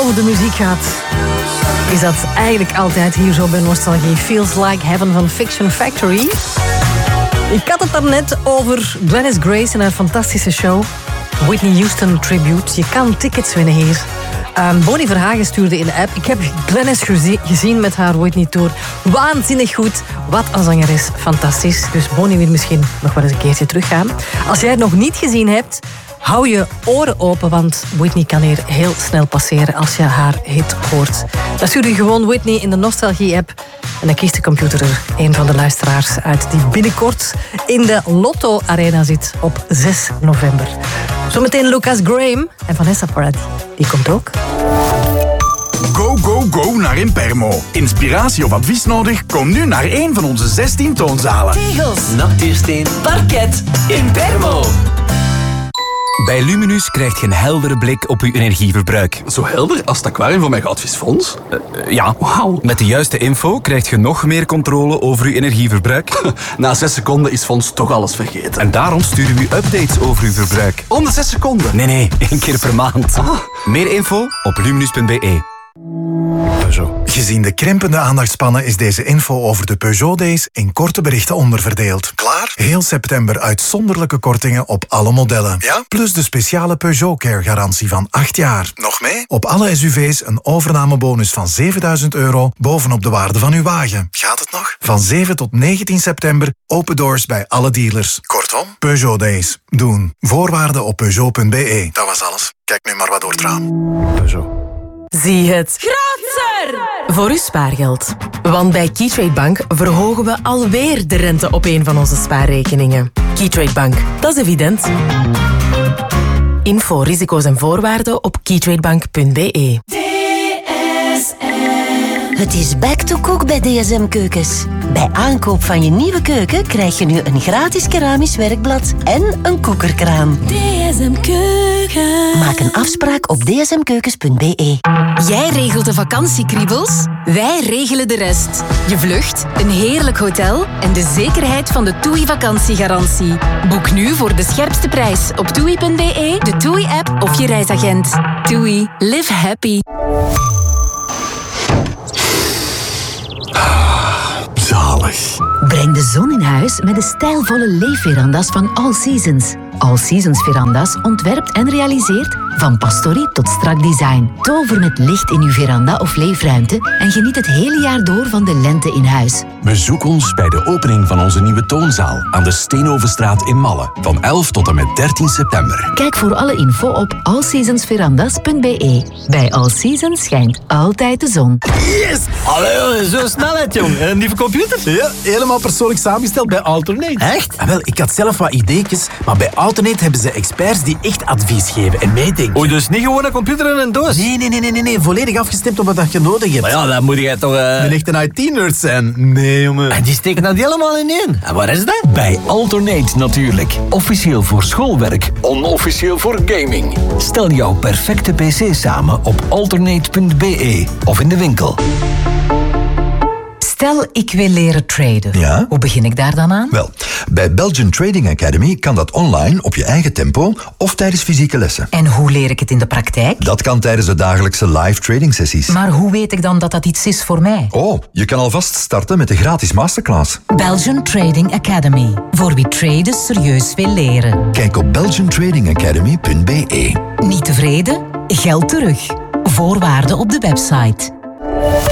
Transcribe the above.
over de muziek gaat, is dat eigenlijk altijd hier zo bij Nostalgie. Feels Like Heaven van Fiction Factory. Ik had het daarnet over Glennis Grace en haar fantastische show Whitney Houston Tribute. Je kan tickets winnen hier. Bonnie Verhagen stuurde in de app. Ik heb Glennis gezien met haar Whitney Tour. Waanzinnig goed. Wat een zangeres. Fantastisch. Dus Bonnie wil misschien nog wel eens een keertje teruggaan. Als jij het nog niet gezien hebt, hou je oren open, want Whitney kan hier heel snel passeren als je haar hit hoort. Dan stuur je gewoon Whitney in de Nostalgie-app en dan kiest de computer er een van de luisteraars uit die binnenkort in de Lotto Arena zit op 6 november. Zometeen Lucas Graham en Vanessa Paradis. Die komt ook. Go, go, go naar Impermo. Inspiratie of advies nodig? Kom nu naar een van onze 16 toonzalen. Tegels, natuursteen, parket, Impermo. Bij Luminus krijg je een heldere blik op uw energieverbruik. Zo helder als het aquarium van mijn goudvisfonds? Ja, Wauw. met de juiste info krijg je nog meer controle over uw energieverbruik. Na 6 seconden is Fons toch alles vergeten. En daarom sturen we u updates over uw verbruik. Om de 6 seconden? Nee, 1 keer per maand. Meer info op luminus.be. Gezien de krimpende aandachtspannen is deze info over de Peugeot Days in korte berichten onderverdeeld. Klaar? Heel september uitzonderlijke kortingen op alle modellen. Ja? Plus de speciale Peugeot Care garantie van 8 jaar. Nog mee? Op alle SUV's een overnamebonus van €7.000 bovenop de waarde van uw wagen. Gaat het nog? Van 7 tot 19 september open doors bij alle dealers. Kortom, Peugeot Days. Doen. Voorwaarden op Peugeot.be. Dat was alles. Kijk nu maar wat door het raam. Peugeot. Zie het groter voor uw spaargeld. Want bij Keytrade Bank verhogen we alweer de rente op een van onze spaarrekeningen. Keytrade Bank, dat is evident. Info, risico's en voorwaarden op keytradebank.be. Het is back to cook bij DSM Keukens. Bij aankoop van je nieuwe keuken krijg je nu een gratis keramisch werkblad en een koekerkraan. DSM Keuken. Maak een afspraak op dsmkeukens.be. Jij regelt de vakantiekriebels, wij regelen de rest. Je vlucht, een heerlijk hotel en de zekerheid van de TUI vakantiegarantie. Boek nu voor de scherpste prijs op TUI.be, de TUI-app of je reisagent. TUI. Live happy. Zalig. Breng de zon in huis met de stijlvolle leefveranda's van All Seasons. All Seasons veranda's ontwerpt en realiseert van pastorie tot strak design. Tover met licht in uw veranda of leefruimte en geniet het hele jaar door van de lente in huis. Bezoek ons bij de opening van onze nieuwe toonzaal aan de Steenovenstraat in Malle van 11 tot en met 13 september. Kijk voor alle info op allseasonsverandas.be. Bij All Seasons schijnt altijd de zon. Yes! Allee, zo snelheid, jong. Een nieuwe computer? Ja, helemaal persoonlijk samengesteld bij Alternate. Echt? Wel, ik had zelf wat ideetjes, maar bij Alternate hebben ze experts die echt advies geven en meedenken. Oei, dus niet gewoon een computer in een doos? Nee. Volledig afgestemd op wat je nodig hebt. Maar ja, dan moet jij toch... Een echte IT-nerd zijn. Nee, jongen. En die steken dat helemaal in één. En waar is dat? Bij Alternate natuurlijk. Officieel voor schoolwerk, onofficieel voor gaming. Stel jouw perfecte PC samen op alternate.be of in de winkel. Stel, ik wil leren traden. Ja? Hoe begin ik daar dan aan? Wel, bij Belgian Trading Academy kan dat online op je eigen tempo of tijdens fysieke lessen. En hoe leer ik het in de praktijk? Dat kan tijdens de dagelijkse live trading sessies. Maar hoe weet ik dan dat dat iets is voor mij? Oh, je kan alvast starten met de gratis masterclass. Belgian Trading Academy. Voor wie traden serieus wil leren. Kijk op belgiantradingacademy.be. Niet tevreden? Geld terug. Voorwaarden op de website.